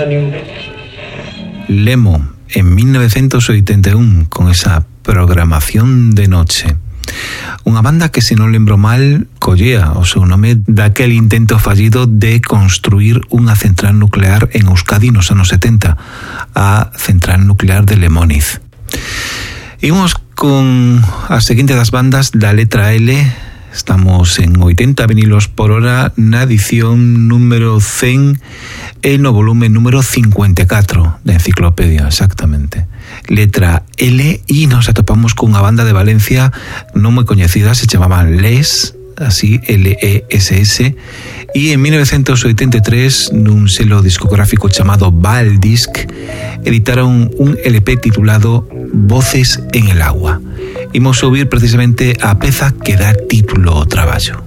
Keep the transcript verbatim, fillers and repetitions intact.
Lemo, en mil novecientos oitenta e un, con esa Programación de Noche. Unha banda que, se non lembro mal, collea o seu nome daquel intento fallido de construir unha central nuclear en Euskadi nos anos setenta, a central nuclear de Lemóniz. Imos con a seguinte das bandas da letra L. Estamos en oitenta vinilos por hora na edición número cen e no volume número cincuenta e catro da enciclopedia, exactamente. Letra L, e nos atopamos cunha banda de Valencia non moi coñecida, se chamaban Les, así, L E S S, e en mil novecientos oitenta e tres, nun selo discográfico chamado Valdisc, editaron un L P titulado Voces en el agua. Imos ouvir precisamente a peza que dá título ao traballo.